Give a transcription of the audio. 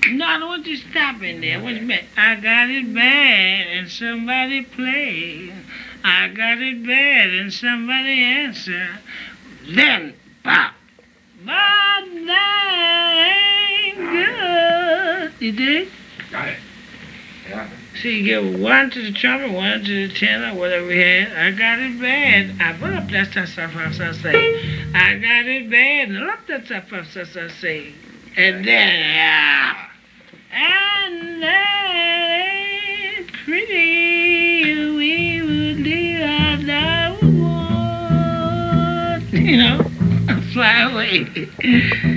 No, I don't want you stopping there. What you mean? I got it bad and somebody play. I got it bad and somebody answer. Then, pop. But that ain't good. You dig? Got it. Yeah. So you give one to the trumpet, one to the tenor, whatever we had. I got it bad. I put up that stuff I say. I got it bad. And up that stuff I say. And then, and that ain't pretty. We would leave our love, fly away.